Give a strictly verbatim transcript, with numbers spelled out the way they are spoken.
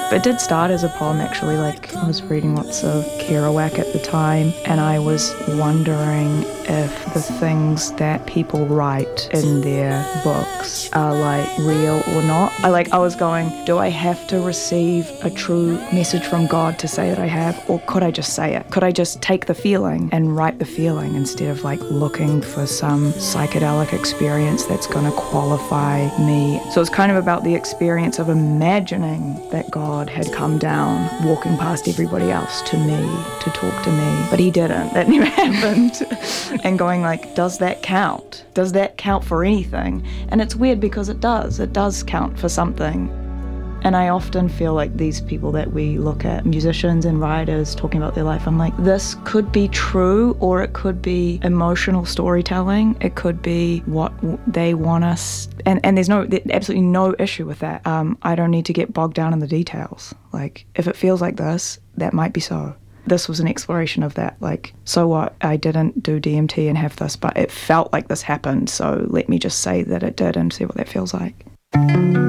It did start as a poem, actually. Like, I was reading lots of Kerouac at the time, and I was wondering if the things that people write in their books are like real or not. I like I was going, do I have to receive a true message from God to say that I have, or could I just say it? Could I just take the feeling and write the feeling instead of like looking for some psychedelic experience that's going to qualify me? So it's kind of about the experience of imagining that God had come down, walking past everybody else to me to talk to me, but he didn't. That never happened. And going like, does that count? Does that count for anything? And it's weird because it does. It does count for something. And I often feel like these people that we look at, musicians and writers talking about their life, I'm like, this could be true, or it could be emotional storytelling. It could be what they want us, and, and there's no, there's absolutely no issue with that. Um, I don't need to get bogged down in the details. Like, if it feels like this, that might be so. This was an exploration of that. Like, so what? I didn't do D M T and have this, but it felt like this happened, so let me just say that it did and see what that feels like.